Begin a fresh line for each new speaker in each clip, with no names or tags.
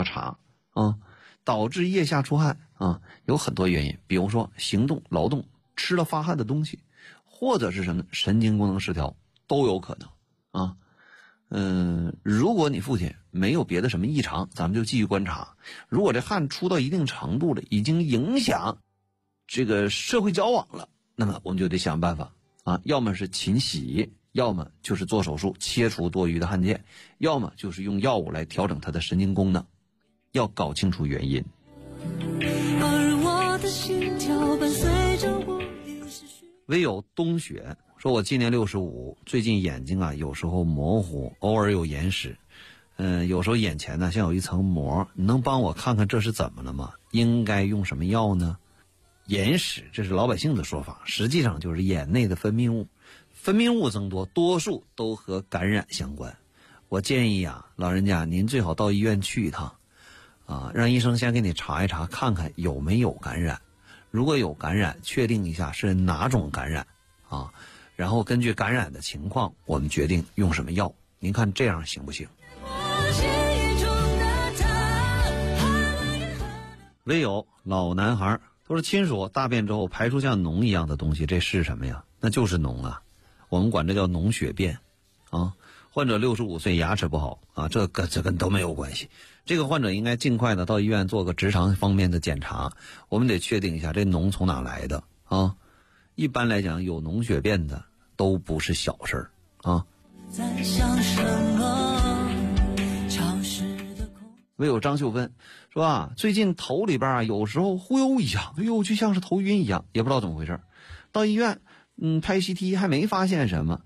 查啊，导致腋下出汗啊，有很多原因，比如说行动劳动吃了发汗的东西，或者是什么神经功能失调都有可能啊。如果你父亲没有别的什么异常，咱们就继续观察。如果这汗出到一定程度了，已经影响这个社会交往了，那么我们就得想办法啊，要么是勤洗，要么就是做手术切除多余的汗腺，要么就是用药物来调整他的神经功能，要搞清楚原因。而我的心跳伴随着我。唯有冬雪说，我今年65，最近眼睛啊有时候模糊，偶尔有眼屎，有时候眼前呢像有一层膜，你能帮我看看这是怎么了吗？应该用什么药呢？眼屎这是老百姓的说法，实际上就是眼内的分泌物，分泌物增多，多数都和感染相关。我建议啊，老人家您最好到医院去一趟啊，让医生先给你查一查，看看有没有感染。如果有感染，确定一下是哪种感染啊，然后根据感染的情况，我们决定用什么药。您看这样行不行？唯有老男孩都是亲属大便之后排出像脓一样的东西，这是什么呀？那就是脓啊，我们管这叫脓血便啊。患者65岁，牙齿不好啊，这跟都没有关系。这个患者应该尽快的到医院做个直肠方面的检查，我们得确定一下这脓从哪来的啊。一般来讲，有脓血便的都不是小事儿啊。在想什么？唯有张秀芬说啊，最近头里边啊有时候忽悠一下，哎呦，就像是头晕一样，也不知道怎么回事。到医院拍 CT 还没发现什么，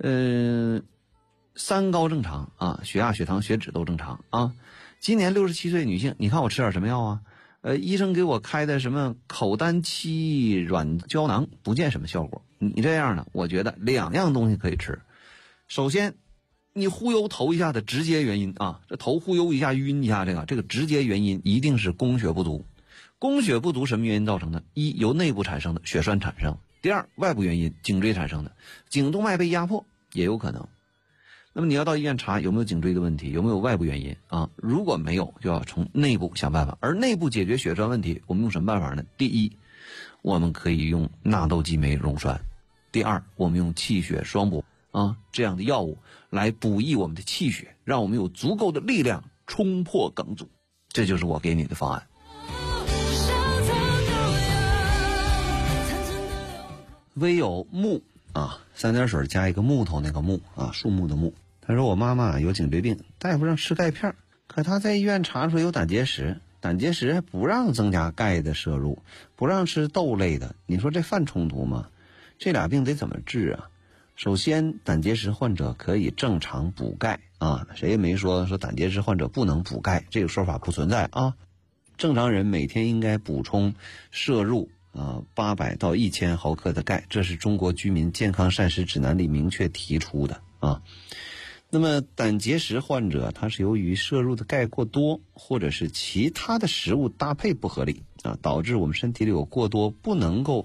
三高正常啊，血压、血糖、血脂都正常啊。今年67岁女性，你看我吃点什么药啊？医生给我开的什么口丹期软胶囊，不见什么效果。你这样呢，我觉得2样东西可以吃。首先，你忽悠头一下的直接原因啊，这头忽悠一下晕一下，这个直接原因一定是供血不足。供血不足什么原因造成的？一，由内部产生的血栓产生；第二，外部原因颈椎产生的，颈动脉被压迫也有可能。那么你要到医院查有没有颈椎的问题，有没有外部原因啊？如果没有，就要从内部想办法。而内部解决血栓问题，我们用什么办法呢？第一，我们可以用纳豆激酶溶栓；第二，我们用气血双补啊这样的药物来补益我们的气血，让我们有足够的力量冲破梗阻。这就是我给你的方案。唯有木啊，3点水加一个木头那个木啊，树木的木。他说我妈妈有颈椎病，大夫让吃钙片，可他在医院查出来有胆结石，胆结石还不让增加钙的摄入，不让吃豆类的，你说这犯冲突吗？这俩病得怎么治啊？首先，胆结石患者可以正常补钙啊，谁也没说胆结石患者不能补钙，这个说法不存在啊。正常人每天应该补充摄入800到1000毫克的钙，这是中国居民健康膳食指南里明确提出的啊。那么胆结石患者他是由于摄入的钙过多，或者是其他的食物搭配不合理啊，导致我们身体里有过多不能够